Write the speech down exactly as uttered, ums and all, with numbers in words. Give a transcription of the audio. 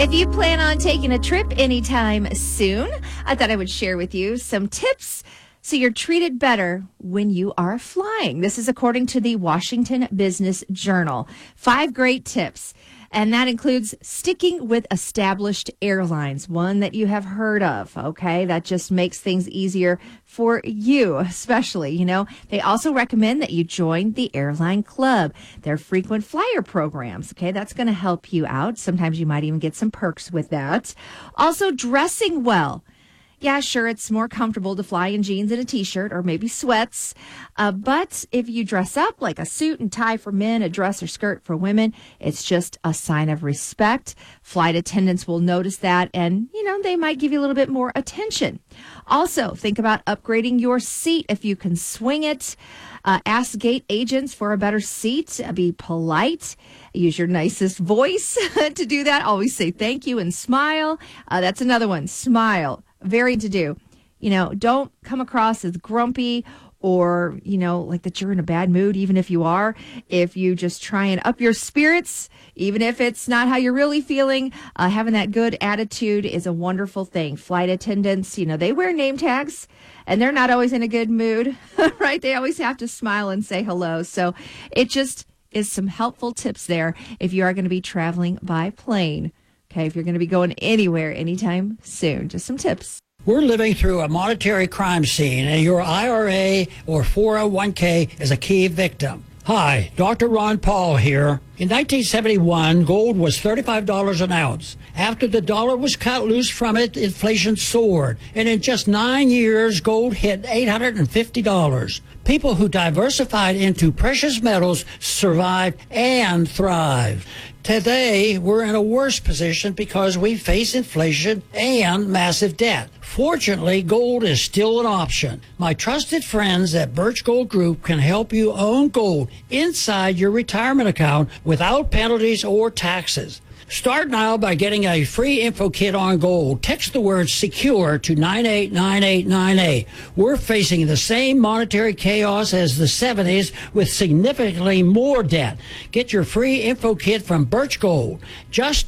If you plan on taking a trip anytime soon, I thought I would share with you some tips so you're treated better when you are flying. This is according to the Washington Business Journal. Five great tips. And that includes sticking with established airlines, one that you have heard of, okay? That just makes things easier for you, especially, you know. They also recommend that you join the airline club, their frequent flyer programs, okay? That's going to help you out. Sometimes you might even get some perks with that. Also, dressing well. Yeah, sure, it's more comfortable to fly in jeans and a T-shirt or maybe sweats. Uh, but if you dress up like a suit and tie for men, a dress or skirt for women, it's just a sign of respect. Flight attendants will notice that and, you know, they might give you a little bit more attention. Also, think about upgrading your seat if you can swing it. Uh, ask gate agents for a better seat. Uh, be polite. Use your nicest voice to do that. Always say thank you and smile. Uh, that's another one. Smile. Very to do. You know, don't come across as grumpy or, you know, like that you're in a bad mood, even if you are. If you just try and up your spirits, even if it's not how you're really feeling, uh, having that good attitude is a wonderful thing. Flight attendants, you know, they wear name tags and they're not always in a good mood, right? They always have to smile and say hello. So it just is some helpful tips there if you are going to be traveling by plane. Okay, if you're going to be going anywhere anytime soon, just some tips. We're living through a monetary crime scene, and your I R A or four oh one k is a key victim. Hi, Doctor Ron Paul here. In nineteen seventy-one, gold was thirty-five dollars an ounce. After the dollar was cut loose from it, inflation soared. And in just nine years, gold hit eight hundred fifty dollars. People who diversified into precious metals survived and thrived. Today, we're in a worse position because we face inflation and massive debt. Fortunately, gold is still an option. My trusted friends at Birch Gold Group can help you own gold inside your retirement account without penalties or taxes. Start now by getting a free info kit on gold. Text the word SECURE to nine eight nine eight nine eight. We're facing the same monetary chaos as the seventies with significantly more debt. Get your free info kit from Birch Gold. Just